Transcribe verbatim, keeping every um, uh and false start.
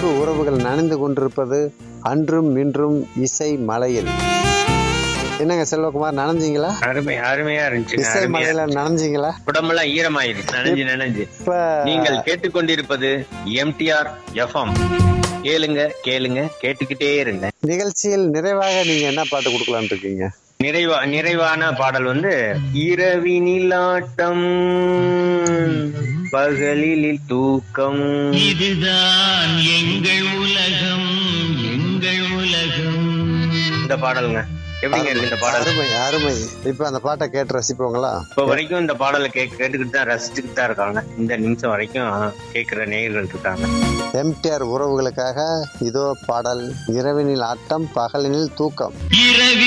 அன்பு உறவுகள் நனைந்து கொண்டிருப்பது அன்றும் இன்றும் இசை மலையில். என்னங்க செல்வகுமார், நனைஞ்சீங்களா? அருமை அருமையா இருந்துச்சு. இசை மலையில நனைஞ்சீங்களா? உடம்பெல்லாம் ஈரமாயிருச்சு நனைஞ்சு நனைஞ்சு. இப்ப நீங்கள் கேட்டுக்கொண்டிருப்பது எம்டிஆர் எஃப்எம். கேளுங்க கேளுங்க கேட்டுக்கிட்டே இருங்க. நிகழ்ச்சியில் நிறைவாக நீங்க என்ன பாட்டு கொடுக்கலான்னு இருக்கீங்க? நிறைவா நிறைவான பாடல் வந்து இரவினில் ஆட்டம் பகலில் தூக்கம், இதுதான் எங்கள் உலகம் எங்கள் உலகம். இந்த பாடலுங்க எப்படிங்க இருக்கு இந்த பாடல்? அருமை அருமை. இப்ப அந்த பாட்டை கேட்டு ரசிப்போங்களா? இப்ப வரைக்கும் இந்த பாடலை கேட்டு கேட்டுக்கிட்டு தான் ரசிச்சுக்கிட்டு தான் இருக்காங்க. இந்த நிமிஷம் வரைக்கும் கேட்கிற நேயர்கள் இருக்காங்க. எம்டிஆர் உறவுகளுக்காக இதோ பாடல் இரவினில் ஆட்டம் பகலினில் தூக்கம். இரவி